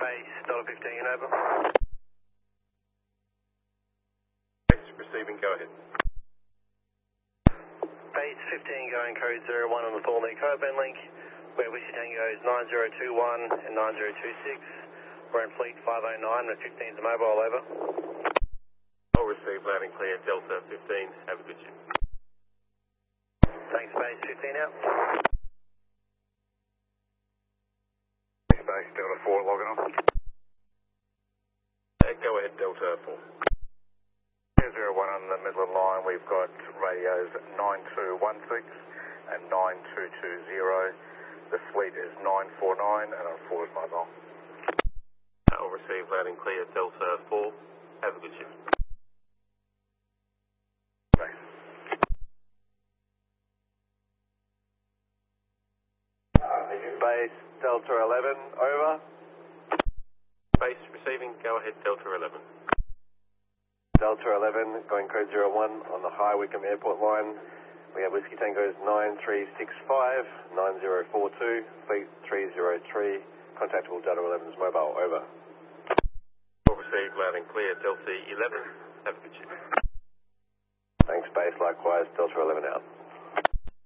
Base Delta 15 over. Base receiving, go ahead. Base 15 going code 01 on the Thornley Coband link, where Whiskey Tango is 9021 and 9026. We're in fleet 509 and 15's mobile, over. All received, loud and clear, Delta 15, have a good shift. Thanks, Base 15 out. Base Delta 4 logging on. Go ahead, Delta 4. 01 on the Midland line, we've got radios 9216 and 9220. The fleet is 949 and our 4 is mobile. All received, loud and clear, Delta 4, have a good shift. Thanks. Base Delta 11, over. Base receiving, go ahead, Delta 11. Delta 11 going code 01 on the High Wycombe Airport line. We have Whiskey Tango's 9365, 9042, fleet 303, contactable Delta 11's mobile, over. All received, loud and clear, Delta 11, have a good shift. Thanks, Base, likewise, Delta 11 out.